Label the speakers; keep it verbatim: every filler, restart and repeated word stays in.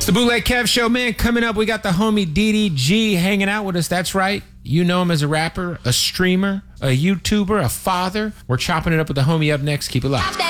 Speaker 1: The Bootleg Kev Show, man, coming up, we got the homie D D G hanging out with us. That's right. You know him as a rapper, a streamer, a YouTuber, a father. We're chopping it up with the homie up next. Keep it locked.